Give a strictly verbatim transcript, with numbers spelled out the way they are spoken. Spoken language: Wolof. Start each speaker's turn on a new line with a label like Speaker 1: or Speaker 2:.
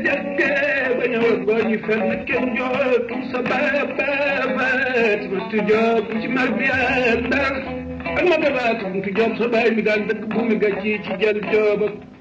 Speaker 1: jagge ba ñëw goñi fenn kenn jootul sa babat ma tu job ci mar bi ak ma babat tu job sa bay mi daan dëkk bu mi gàcci ci jël job